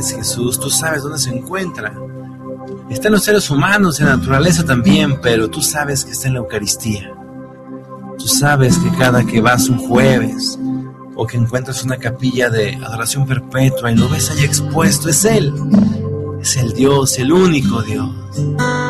es Jesús, tú sabes dónde se encuentra. Está en los seres humanos, en la naturaleza también, pero tú sabes que está en la Eucaristía. Tú sabes que cada que vas un jueves o que encuentras una capilla de adoración perpetua y lo ves ahí expuesto, es Él. Es el Dios, el único Dios.